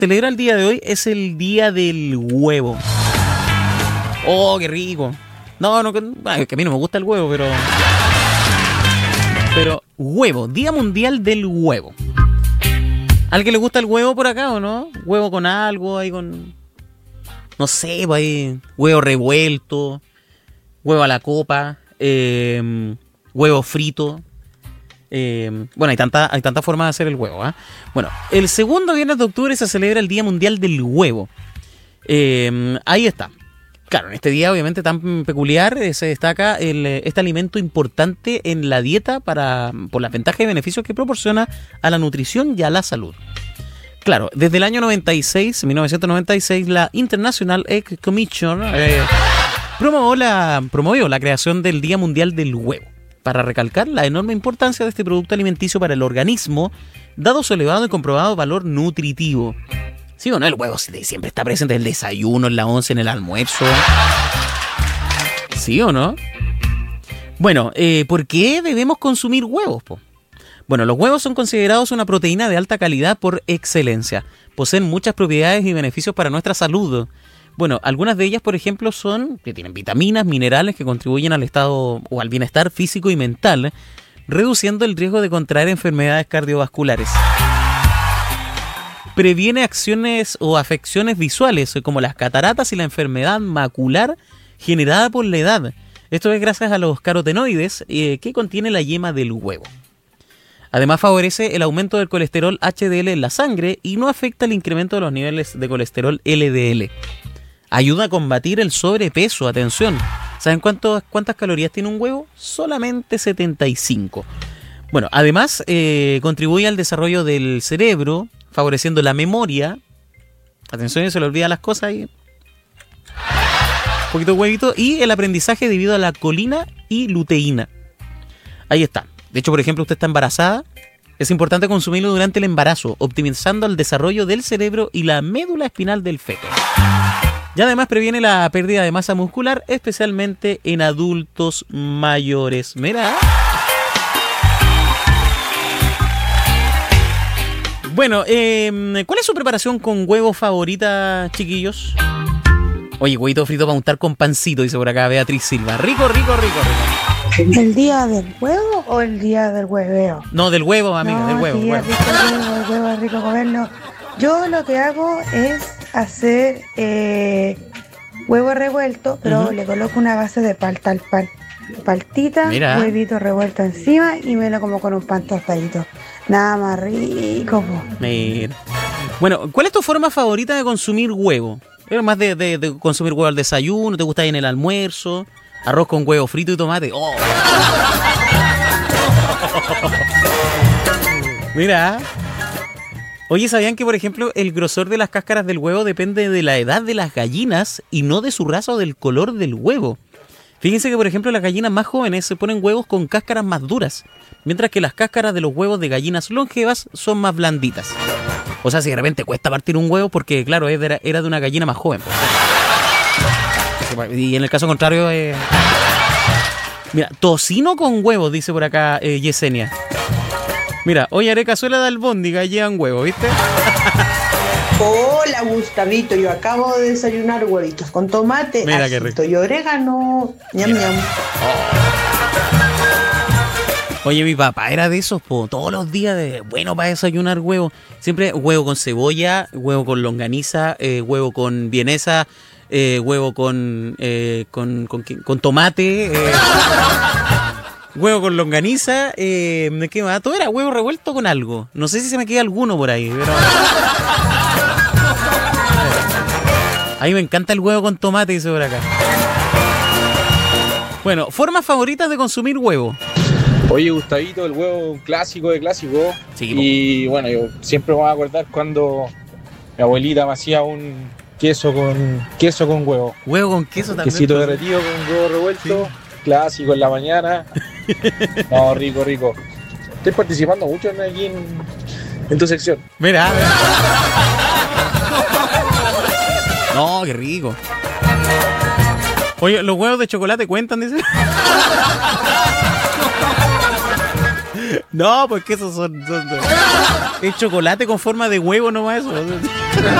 celebra el día de hoy es el día del huevo. ¡Oh, qué rico! No, que a mí no me gusta el huevo, pero huevo, Día Mundial del Huevo. ¿A alguien le gusta el huevo por acá o no? Huevo con algo, ahí con... No sé, pues ahí... Huevo revuelto, huevo a la copa, huevo frito. Bueno, hay tantas formas de hacer el huevo, ¿eh? Bueno, el segundo viernes de octubre se celebra el Día Mundial del Huevo. Ahí está. Claro, en este día obviamente tan peculiar se destaca este alimento importante en la dieta por las ventajas y beneficios que proporciona a la nutrición y a la salud. Claro, desde el año 1996, la International Egg Commission promovió la creación del Día Mundial del Huevo, para recalcar la enorme importancia de este producto alimenticio para el organismo, dado su elevado y comprobado valor nutritivo. ¿Sí o no? El huevo siempre está presente en el desayuno, en la once, en el almuerzo. ¿Sí o no? Bueno, ¿por qué debemos consumir huevos, po? Bueno, los huevos son considerados una proteína de alta calidad por excelencia. Poseen muchas propiedades y beneficios para nuestra salud. Bueno, algunas de ellas, por ejemplo, son que tienen vitaminas, minerales que contribuyen al estado o al bienestar físico y mental, reduciendo el riesgo de contraer enfermedades cardiovasculares. Previene acciones o afecciones visuales como las cataratas y la enfermedad macular generada por la edad. Esto es gracias a los carotenoides que contiene la yema del huevo. Además favorece el aumento del colesterol HDL en la sangre y no afecta el incremento de los niveles de colesterol LDL. Ayuda a combatir el sobrepeso, atención. ¿Saben cuántas calorías tiene un huevo? Solamente 75. Bueno, además contribuye al desarrollo del cerebro, favoreciendo la memoria. Atención, se le olvidan las cosas ahí. Un poquito de huevito. Y el aprendizaje debido a la colina y luteína. Ahí está. De hecho, por ejemplo, usted está embarazada. Es importante consumirlo durante el embarazo, optimizando el desarrollo del cerebro y la médula espinal del feto. Y además previene la pérdida de masa muscular, especialmente en adultos mayores. Mira. Bueno, ¿cuál es su preparación con huevo favorita, chiquillos? Oye, huevito frito para untar con pancito, dice por acá Beatriz Silva. Rico, rico, rico, rico. ¿El día del huevo o el día del hueveo? No, del huevo, amiga, no, del huevo. Sí, huevo. Rico, el huevo es rico comerlo. Yo lo que hago es hacer huevo revuelto, pero le coloco una base de palta al pan. Paltita, Mira. Huevito revuelto encima y me lo como con un pan tostadito. Nada más rico, po. Mira. Bueno, ¿cuál es tu forma favorita de consumir huevo? ¿Eres más de consumir huevo al desayuno? ¿Te gusta ir en el almuerzo? ¿Arroz con huevo frito y tomate? ¡Oh! Mira. Oye, ¿sabían que, por ejemplo, el grosor de las cáscaras del huevo depende de la edad de las gallinas y no de su raza o del color del huevo? Fíjense que, por ejemplo, las gallinas más jóvenes se ponen huevos con cáscaras más duras, mientras que las cáscaras de los huevos de gallinas longevas son más blanditas. O sea, si de repente cuesta partir un huevo porque, claro, era de una gallina más joven. Y en el caso contrario... Mira, tocino con huevos, dice por acá Yesenia. Mira, hoy haré cazuela de albóndiga y llevan huevo, ¿viste? Hola, Gustavito, yo acabo de desayunar huevitos con tomate, Mira qué ajito rico. y orégano. Ñam, ñam. Oye, mi papá era de esos, todos los días bueno para desayunar huevo. Siempre huevo con cebolla, huevo con longaniza, huevo con vienesa, huevo con tomate, huevo con longaniza, ¿qué más? Todo era huevo revuelto con algo. No sé si se me queda alguno por ahí, pero... A mí me encanta el huevo con tomate, dice por acá. Bueno, formas favoritas de consumir huevo. Oye, Gustavito, el huevo clásico de clásico. Sí, y bueno, yo siempre me voy a acordar cuando mi abuelita me hacía un queso con huevo. Huevo con queso también. Quesito derretido con huevo revuelto, sí. Clásico en la mañana. No, rico, rico. Estoy participando mucho aquí en tu sección. Mira. No, qué rico. Oye, ¿los huevos de chocolate cuentan, dice? No, pues que esos son es chocolate con forma de huevo nomás eso.